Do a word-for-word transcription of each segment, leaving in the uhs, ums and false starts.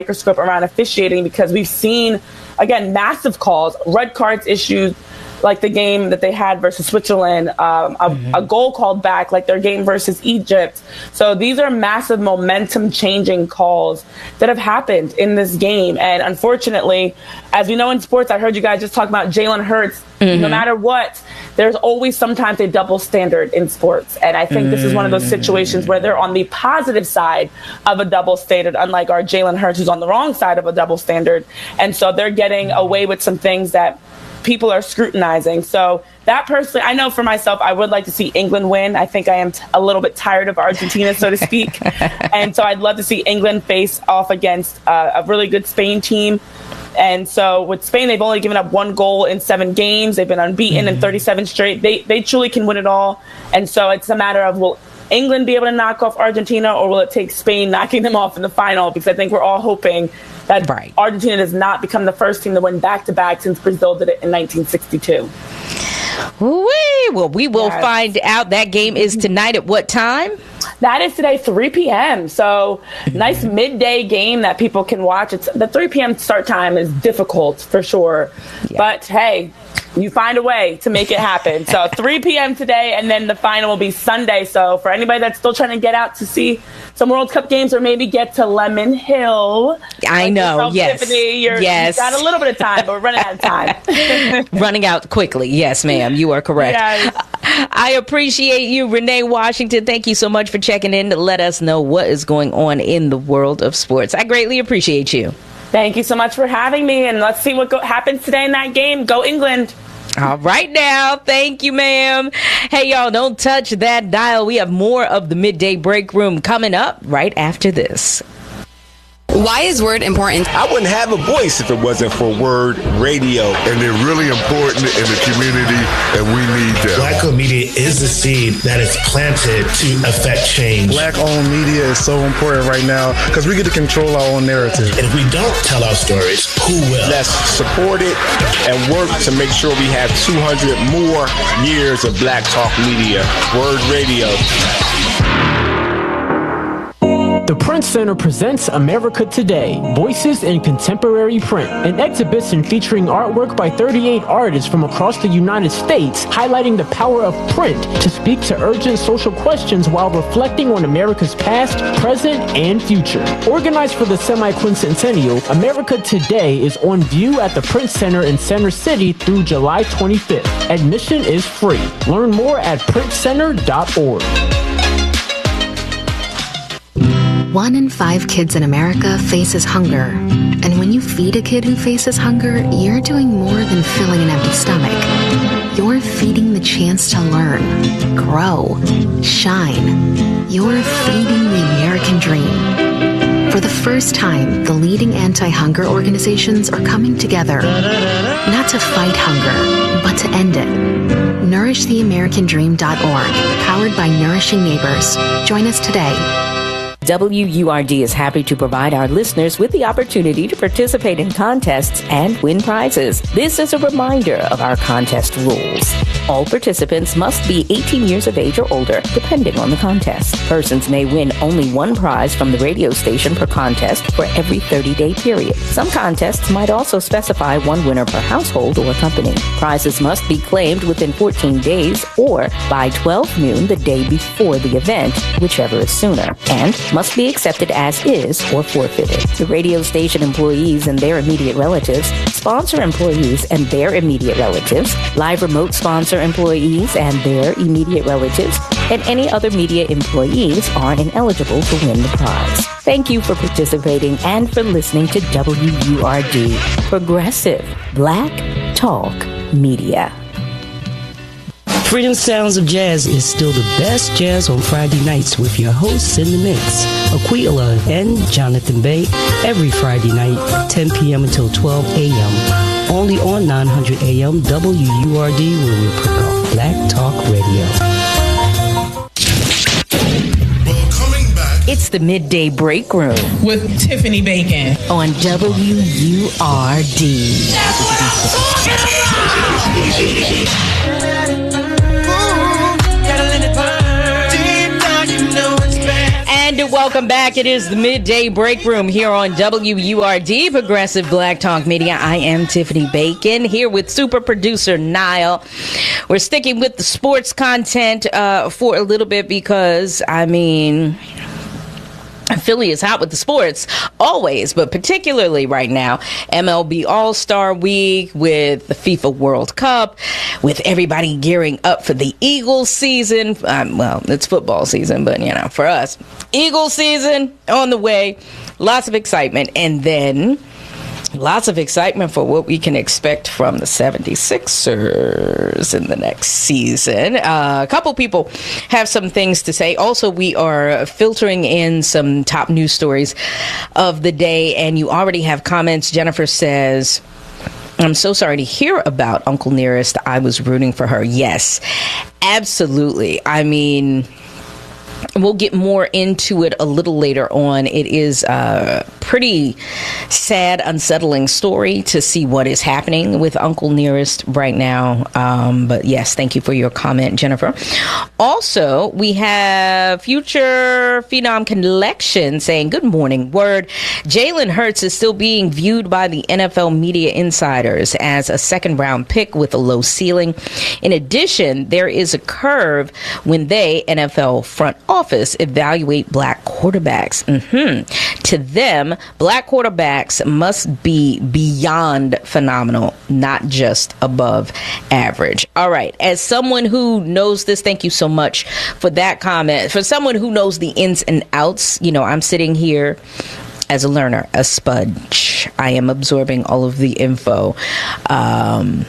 microscope around officiating, because we've seen, again, massive calls, red cards issued, like the game that they had versus Switzerland, um, a, mm-hmm. a goal called back, like their game versus Egypt. So these are massive momentum-changing calls that have happened in this game. And unfortunately, as we know in sports, I heard you guys just talk about Jalen Hurts. Mm-hmm. No matter what, there's always sometimes a double standard in sports. And I think mm-hmm. this is one of those situations where they're on the positive side of a double standard, unlike our Jalen Hurts, who's on the wrong side of a double standard. And so they're getting away with some things that people are scrutinizing. So that personally, I know for myself, I would like to see England win. I think I am t- a little bit tired of Argentina, so to speak. And so I'd love to see England face off against uh, a really good Spain team. And so with Spain, they've only given up one goal in seven games. They've been unbeaten mm-hmm. in thirty-seven straight. They they truly can win it all. And so it's a matter of, will England be able to knock off Argentina, or will it take Spain knocking them off in the final? Because I think we're all hoping that right. Argentina does not become the first team to win back-to-back, since Brazil did it in nineteen sixty-two. Wee. Well, we will yes. find out. That game is tonight at what time? That is today, three p.m. So nice midday game that people can watch. It's the three p.m. start time is difficult for sure. Yeah. But hey, you find a way to make it happen. So three p.m. today, and then the final will be Sunday. So for anybody that's still trying to get out to see some World Cup games, or maybe get to Lemon Hill. I like know, yes. Tiffany, you're, yes. You've got a little bit of time, but we're running out of time. Running out quickly. Yes, ma'am. You are correct. Yes. I appreciate you, Renee Washington. Thank you so much for checking in to let us know what is going on in the world of sports. I greatly appreciate you. Thank you so much for having me, and let's see what go- happens today in that game. Go England. All right now. Thank you, ma'am. Hey, y'all, don't touch that dial. We have more of the Midday Break Room coming up right after this. Why is Word important? I wouldn't have a voice if it wasn't for Word Radio. And they're really important in the community, and we need them. Black-owned media is the seed that is planted to affect change. Black-owned media is so important right now because we get to control our own narrative. And if we don't tell our stories, who will? Let's support it and work to make sure we have two hundred more years of Black Talk Media. Word Radio. The Print Center presents America Today, Voices in Contemporary Print, an exhibition featuring artwork by thirty-eight artists from across the United States, highlighting the power of print to speak to urgent social questions while reflecting on America's past, present, and future. Organized for the semi-quincentennial, America Today is on view at the Print Center in Center City through July twenty-fifth. Admission is free. Learn more at print center dot org. One in five kids in America faces hunger. And when you feed a kid who faces hunger, you're doing more than filling an empty stomach. You're feeding the chance to learn, grow, shine. You're feeding the American dream. For the first time, the leading anti-hunger organizations are coming together, not to fight hunger, but to end it. nourish the american dream dot org, powered by Nourishing Neighbors. Join us today. W U R D is happy to provide our listeners with the opportunity to participate in contests and win prizes. This is a reminder of our contest rules. All participants must be eighteen years of age or older, depending on the contest. Persons may win only one prize from the radio station per contest for every thirty-day period. Some contests might also specify one winner per household or company. Prizes must be claimed within fourteen days or by twelve noon the day before the event, whichever is sooner, and must be accepted as is or forfeited. The radio station employees and their immediate relatives, sponsor employees and their immediate relatives, live remote sponsor employees and their immediate relatives, and any other media employees are ineligible to win the prize. Thank you for participating and for listening to W U R D, Progressive Black Talk Media. Freedom Sounds of Jazz is still the best jazz on Friday nights with your hosts in the mix, Aquila and Jonathan Bay, every Friday night, ten p.m. until twelve a.m. Only on nine hundred A M W U R D, where we put off Black Talk Radio. It's the Midday Break Room with Tiffany Bacon on W U R D. And And welcome back. It is the Midday Break Room here on W U R D, Progressive Black Talk Media. I am Tiffany Bacon here with super producer Niall. We're sticking with the sports content uh, for a little bit because, I mean, Philly is hot with the sports always, but particularly right now. M L B All-Star Week, with the FIFA World Cup, with everybody gearing up for the Eagles season. Um, well, it's football season, but, you know, for us, Eagles season on the way. Lots of excitement. And then lots of excitement for what we can expect from the seventy-sixers in the next season. Uh, a couple people have some things to say. Also, we are filtering in some top news stories of the day, and you already have comments. Jennifer says, I'm so sorry to hear about Uncle Nearest. I was rooting for her. Yes, absolutely. I mean, we'll get more into it a little later on. It is a pretty sad, unsettling story to see what is happening with Uncle Nearest right now. Um, but yes, thank you for your comment, Jennifer. Also, we have Future Phenom Collection saying, good morning, word. Jalen Hurts is still being viewed by the N F L media insiders as a second round pick with a low ceiling. In addition, there is a curve when they, N F L front office, evaluate black quarterbacks. Mm-hmm. To them, black quarterbacks must be beyond phenomenal, not just above average. All right. As someone who knows this, thank you so much for that comment. For someone who knows the ins and outs, you know, I'm sitting here as a learner, a sponge. I am absorbing all of the info. Um,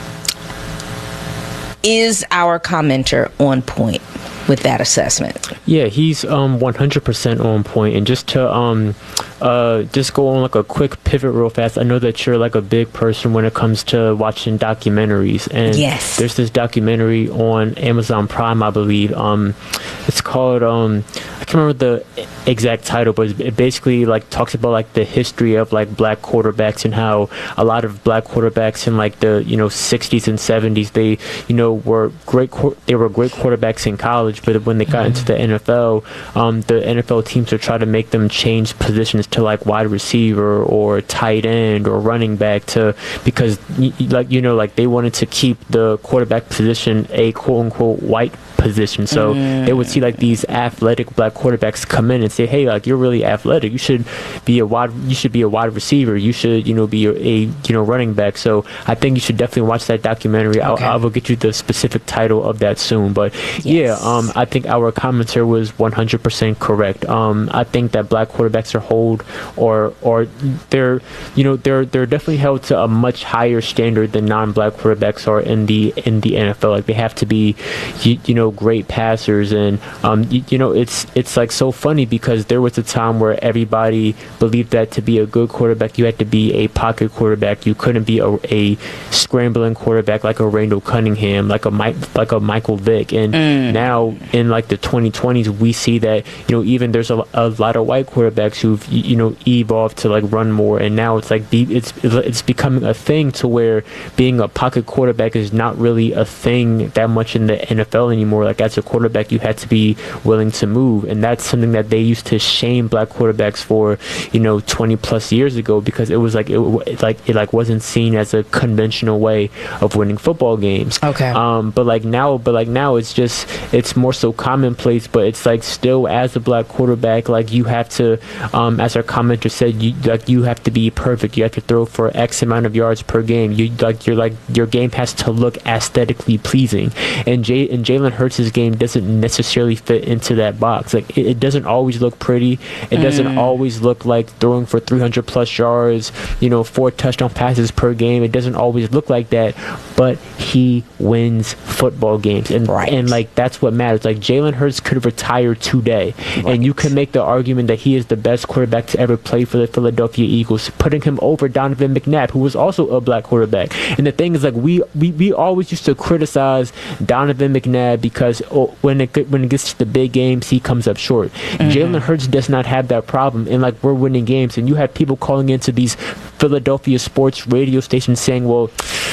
is our commenter on point with that assessment? Yeah, he's um one hundred percent on point. And just to um uh just go on like a quick pivot real fast, I know that you're like a big person when it comes to watching documentaries, and yes, there's this documentary on Amazon Prime, I believe. Um it's called um I can't remember the exact title, but it basically like talks about like the history of like black quarterbacks and how a lot of black quarterbacks in like the, you know, sixties and seventies, they, you know, were great they were great quarterbacks in college, but when they got mm-hmm. into the N F L, um, the N F L teams would try to make them change positions to like wide receiver or tight end or running back to because like you know like they wanted to keep the quarterback position a quote unquote white position. So mm. they would see like these athletic black quarterbacks come in and say, hey, like you're really athletic, you should be a wide you should be a wide receiver, you should, you know, be a, a you know running back. So I think you should definitely watch that documentary. Okay. I'll, I will get you the specific title of that soon, but yes. yeah um I think our commenter was one hundred percent correct. um I think that black quarterbacks are hold or or they're you know they're they're definitely held to a much higher standard than non-black quarterbacks are in the in the N F L. Like they have to be you, you know great passers, and um you, you know it's it's like so funny because there was a time where everybody believed that to be a good quarterback you had to be a pocket quarterback. You couldn't be a, a scrambling quarterback like a Randall Cunningham, like a Mike like a Michael Vick. And mm. now in like the twenty twenties we see that, you know, even there's a, a lot of white quarterbacks who've, you know, evolved to like run more, and now it's like it's it's becoming a thing to where being a pocket quarterback is not really a thing that much in the N F L anymore. Like as a quarterback you had to be willing to move, and that's something that they used to shame black quarterbacks for, you know, twenty plus years ago, because it was like it, it like it like wasn't seen as a conventional way of winning football games. Okay. Um but like now but like now it's just it's more so commonplace, but it's like still as a black quarterback, like you have to um as our commenter said, you like you have to be perfect. You have to throw for X amount of yards per game. You like you're like your game has to look aesthetically pleasing, and Jay and Jalen Hurts' game doesn't necessarily fit into that box. Like it, it doesn't always look pretty. It doesn't mm. always look like throwing for three hundred plus yards, you know, four touchdown passes per game. It doesn't always look like that, but he wins football games, and right. and like that's what matters. Like Jalen Hurts could retire today, right. and you can make the argument that he is the best quarterback to ever play for the Philadelphia Eagles, putting him over Donovan McNabb, who was also a black quarterback. And the thing is, like we we, we always used to criticize Donovan McNabb because oh, when it when it gets to the big games, he comes up short. Mm-hmm. Jalen Hurts does not have that problem, and like we're winning games, and you have people calling into these Philadelphia sports radio stations saying, well,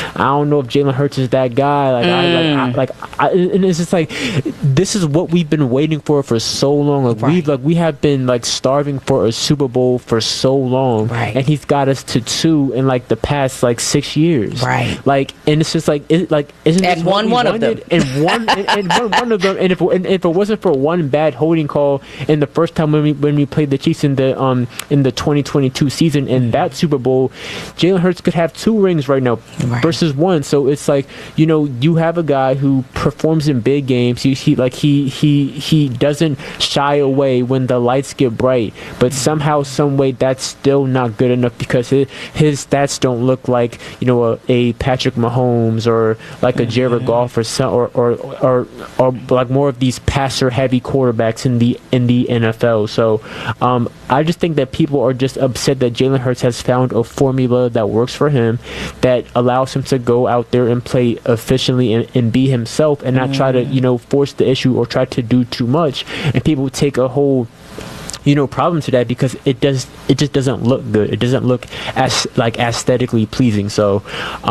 I don't know if Jalen Hurts is that guy. Like, mm. I, like, I, like I, and it's just like, this is what we've been waiting for for so long. Like, right. we like we have been like starving for a Super Bowl for so long, right. and he's got us to two in like the past like six years, right? Like, and it's just like, it, like isn't and this one one of them, and one and, and one, one of them, and if and if it wasn't for one bad holding call in the first time when we when we played the Chiefs in the um in the twenty twenty-two season in that Super Bowl, Jalen Hurts could have two rings right now right. versus one. So it's like, you know, you have a guy who performs in big games. He, he like he he he doesn't shy away when the lights get bright, but somehow, some way, that's still not good enough because his, his stats don't look like, you know, a, a Patrick Mahomes or like a Jared Goff or some or or, or or like more of these passer heavy quarterbacks in the in the N F L. So um, I just think that people are just upset that Jalen Hurts has found a formula that works for him, that allows him to go out there and play efficiently and, and be himself and not mm. try to, you know, force the issue or try to do too much. And people take a whole, you know, problem to that because it does it just doesn't look good. It doesn't look as like aesthetically pleasing. So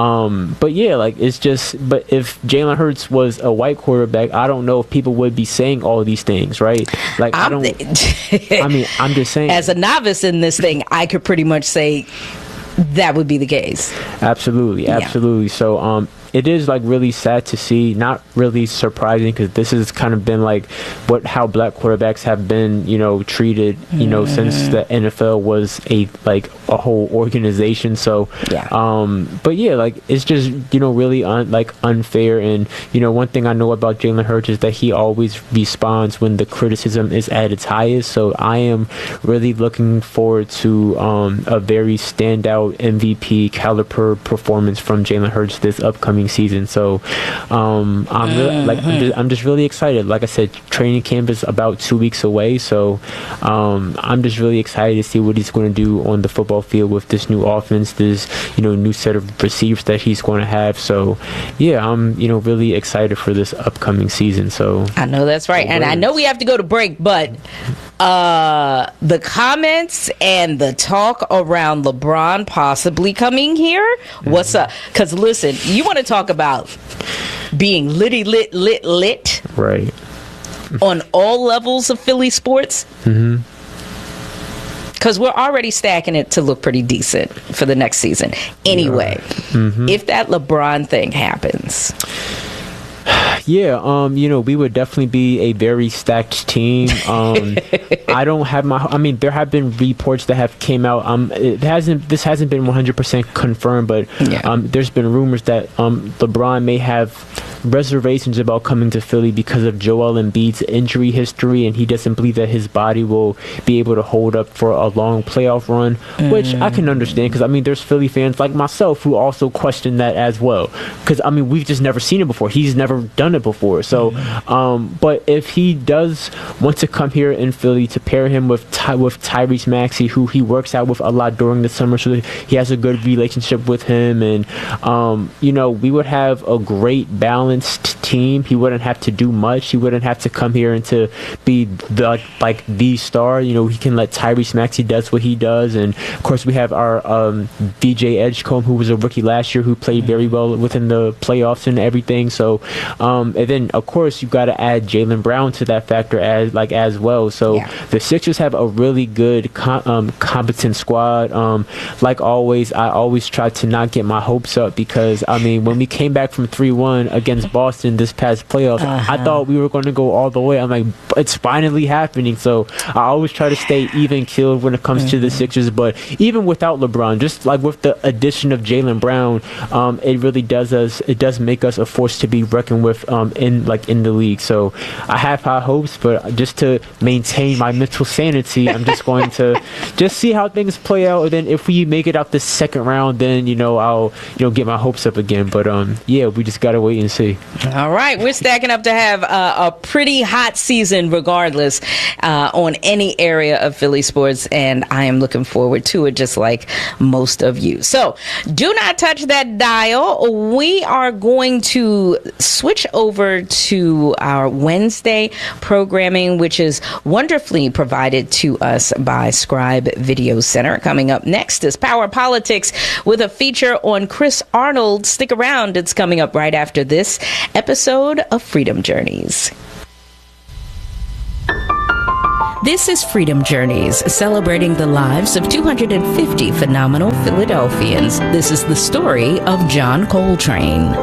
um but yeah, like it's just, but if Jalen Hurts was a white quarterback, I don't know if people would be saying all these things, right? Like I'm, I don't I mean, I'm just saying, as a novice in this thing, I could pretty much say that would be the case. Absolutely, absolutely. Yeah. So um it is like really sad to see, not really surprising because this has kind of been like what how black quarterbacks have been, you know, treated, you know, mm-hmm. since the N F L was a like a whole organization. So yeah. um but yeah, like it's just, you know, really un, like unfair. And you know, one thing I know about Jalen Hurts is that he always responds when the criticism is at its highest. So I am really looking forward to um a very standout M V P caliber performance from Jalen Hurts this upcoming season. So um I'm really, like I'm just, I'm just really excited. Like I said, training camp is about two weeks away, so um I'm just really excited to see what he's going to do on the football field with this new offense, this, you know, new set of receivers that he's going to have. So yeah, I'm, you know, really excited for this upcoming season. So I know that's right. And I know we have to go to break, but uh the comments and the talk around LeBron possibly coming here, mm-hmm. what's up? Because listen, you want to talk about being litty lit lit lit right on all levels of Philly sports, mm-hmm. because we're already stacking it to look pretty decent for the next season anyway. Mm-hmm. If that LeBron thing happens, yeah, um, you know, we would definitely be a very stacked team. Um, I don't have my. I mean, there have been reports that have came out. Um, it hasn't. This hasn't been one hundred percent confirmed, but yeah. um, there's been rumors that um, LeBron may have reservations about coming to Philly because of Joel Embiid's injury history, and he doesn't believe that his body will be able to hold up for a long playoff run, mm. which I can understand because I mean, there's Philly fans like myself who also question that as well. Because I mean, we've just never seen it before. He's never done it before. So, um, but if he does want to come here in Philly, to pair him with Ty- with Tyrese Maxey, who he works out with a lot during the summer, so he has a good relationship with him, and um, you know, we would have a great balanced team. He wouldn't have to do much. He wouldn't have to come here and to be the like the star. You know, he can let Tyrese Maxey does what he does, and of course we have our um, V J Edgecombe, who was a rookie last year, who played very well within the playoffs and everything. So, um, and then of course you got to add Jaylen Brown to that factor as like as well. So yeah. the Sixers have a really good, com- um, competent squad. Um, like always, I always try to not get my hopes up because I mean, when we came back from three one against Boston this past playoffs, uh-huh. I thought we were going to go all the way. I'm like, it's finally happening. So I always try to stay even keeled when it comes mm-hmm. to the Sixers. But even without LeBron, just like with the addition of Jaylen Brown, um, it really does us. It does make us a force to be reckoned with um, in like in the league. So I have high hopes, but just to maintain my mental sanity, I'm just going to just see how things play out. And then if we make it out the second round, then you know I'll you know get my hopes up again. But um, yeah, we just gotta wait and see. Philly. All right. We're stacking up to have uh, a pretty hot season regardless uh, on any area of Philly sports, and I am looking forward to it just like most of you. So do not touch that dial. We are going to switch over to our Wednesday programming, which is wonderfully provided to us by Scribe Video Center. Coming up next is Power Politics with a feature on Chris Arnold. Stick around. It's coming up right after this episode of Freedom Journeys. This is Freedom Journeys, celebrating the lives of two hundred fifty phenomenal Philadelphians. This is the story of John Coltrane.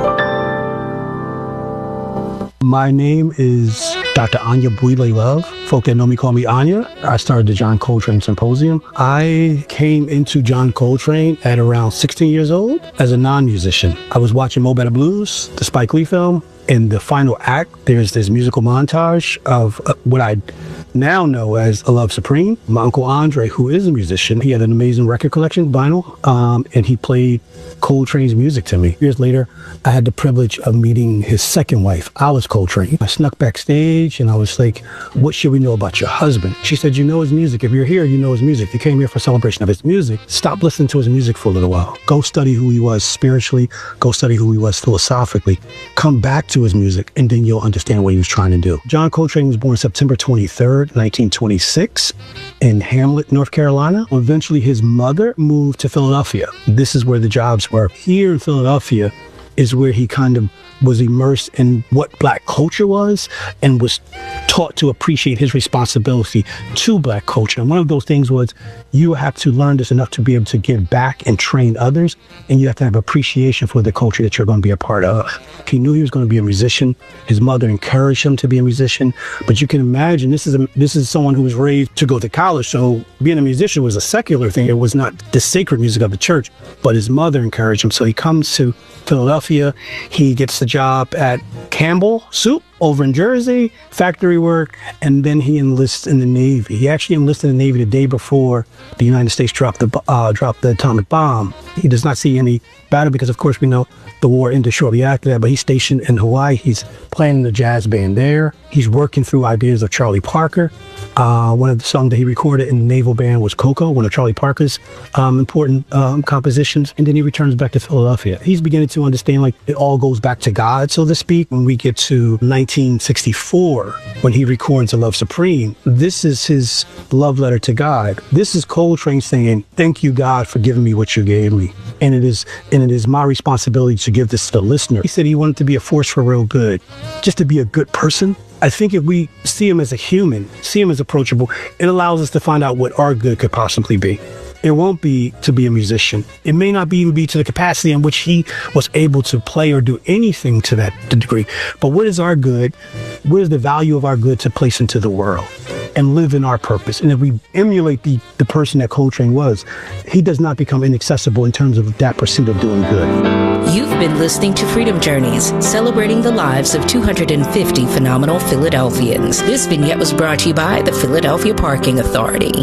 My name is Doctor Anya Bwile Love. Folk that know me call me Anya. I started the John Coltrane Symposium. I came into John Coltrane at around sixteen years old as a non-musician. I was watching Mo Better Blues, the Spike Lee film. In the final act, there's this musical montage of uh, what I now know as A Love Supreme. My Uncle Andre, who is a musician, he had an amazing record collection, vinyl, um, and he played Coltrane's music to me. Years later, I had the privilege of meeting his second wife, Alice Coltrane. I snuck backstage and I was like, what should we know about your husband? She said, you know his music. If you're here, you know his music. You came here for a celebration of his music. Stop listening to his music for a little while. Go study who he was spiritually. Go study who he was philosophically. Come back to his music, and then you'll understand what he was trying to do. John Coltrane was born September twenty-third, nineteen twenty-six in Hamlet, North Carolina. Eventually, his mother moved to Philadelphia. This is where the jobs were. Here in Philadelphia is where he kind of was immersed in what Black culture was and was taught to appreciate his responsibility to Black culture. And one of those things was you have to learn this enough to be able to give back and train others, and you have to have appreciation for the culture that you're going to be a part of. He knew he was going to be a musician. His mother encouraged him to be a musician, but you can imagine this is a, this is someone who was raised to go to college, so being a musician was a secular thing. It was not the sacred music of the church, but his mother encouraged him. So he comes to Philadelphia. He gets the job at Campbell Soup over in Jersey, factory work, and then he enlists in the Navy. He actually enlisted in the Navy the day before the United States dropped the uh, dropped the atomic bomb. He does not see any battle because, of course, we know the war ended shortly after that, but he's stationed in Hawaii. He's playing in the jazz band there. He's working through ideas of Charlie Parker. Uh, one of the songs that he recorded in the naval band was Coco, one of Charlie Parker's um, important um, compositions. And then he returns back to Philadelphia. He's beginning to understand, like, it all goes back to God, so to speak. When we get to nineteen sixty-four, when he records A Love Supreme, this is his love letter to God. This is Coltrane saying, thank you, God, for giving me what you gave me. And it is and it is my responsibility to give this to the listener. He said he wanted to be a force for real good, just to be a good person. I think if we see him as a human, see him as approachable, it allows us to find out what our good could possibly be. It won't be to be a musician. It may not be even be to the capacity in which he was able to play or do anything to that degree. But what is our good? What is the value of our good to place into the world and live in our purpose? And if we emulate the, the person that Coltrane was, he does not become inaccessible in terms of that pursuit of doing good. You've been listening to Freedom Journeys, celebrating the lives of two hundred fifty phenomenal Philadelphians. This vignette was brought to you by the Philadelphia Parking Authority.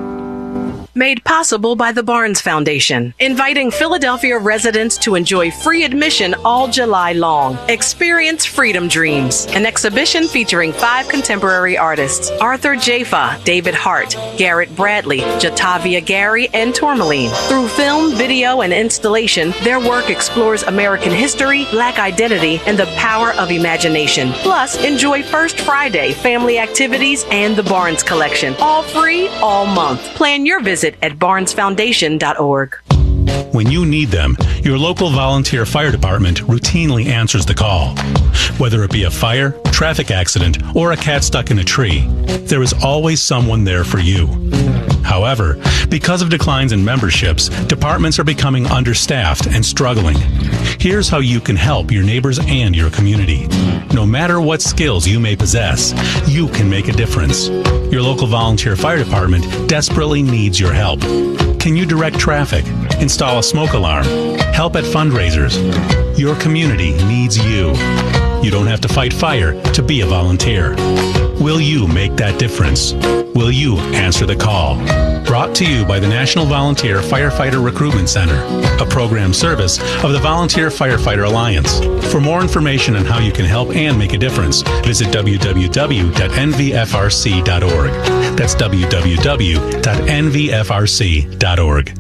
Made possible by the Barnes Foundation, inviting Philadelphia residents to enjoy free admission all July long. Experience Freedom Dreams, an exhibition featuring five contemporary artists: Arthur Jafa, David Hart, Garrett Bradley, Jatavia Gary, and Tourmaline. Through film, video, and installation, their work explores American history, Black identity, and the power of imagination. Plus, enjoy First Friday, family activities, and the Barnes Collection. All free, all month. Plan your visit at barnes foundation dot org. When you need them, your local volunteer fire department routinely answers the call. Whether it be a fire, traffic accident, or a cat stuck in a tree, there is always someone there for you. However, because of declines in memberships, departments are becoming understaffed and struggling. Here's how you can help your neighbors and your community. No matter what skills you may possess, you can make a difference. Your local volunteer fire department desperately needs your help. Can you direct traffic, install a smoke alarm, help at fundraisers? Your community needs you. You don't have to fight fire to be a volunteer. Will you make that difference? Will you answer the call? Brought to you by the National Volunteer Firefighter Recruitment Center, a program service of the Volunteer Firefighter Alliance. For more information on how you can help and make a difference, visit w w w dot n v f r c dot org. That's w w w dot n v f r c dot org.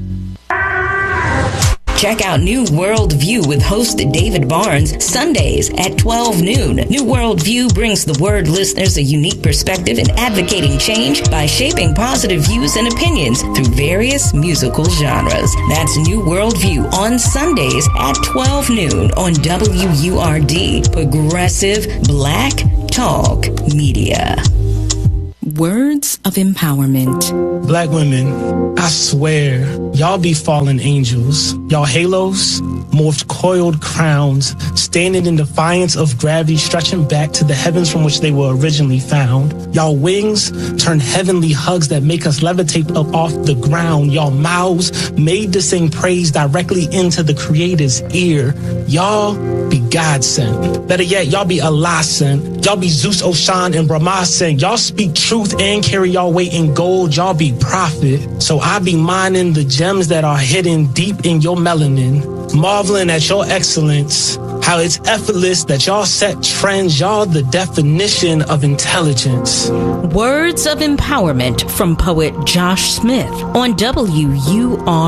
Check out New World View with host David Barnes, Sundays at twelve noon. New World View brings the Word listeners a unique perspective in advocating change by shaping positive views and opinions through various musical genres. That's New World View on Sundays at twelve noon on W U R D, Progressive Black Talk Media. Words of empowerment. Black women, I swear, y'all be fallen angels. Y'all halos, morphed coiled crowns, standing in defiance of gravity, stretching back to the heavens from which they were originally found. Y'all wings turn heavenly hugs that make us levitate up off the ground. Y'all mouths made to sing praise directly into the Creator's ear. Y'all be God sent. Better yet, y'all be Allah sent. Y'all be Zeus, Oshan, and Brahma sent. Y'all speak truth and carry y'all weight in gold. Y'all be prophet. So I be mining the gems that are hidden deep in your melanin, marveling at your excellence, how it's effortless that y'all set trends. Y'all the definition of intelligence. Words of empowerment from poet Josh Smith on W U R D.